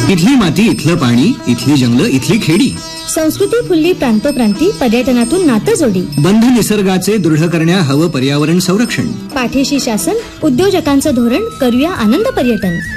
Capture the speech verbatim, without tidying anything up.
इथली माती, इथलं पाणी, इथली जंगलं, इथली खेडी. संस्कृती फुलली प्रांतोप्रांती, पर्यटनातून नातं जोडी. बंध निसर्गाचे दृढ करण्या हवं पर्यावरण संरक्षण. पाठीशी शासन, उद्योजकांचं धोरण, करूया आनंद पर्यटन.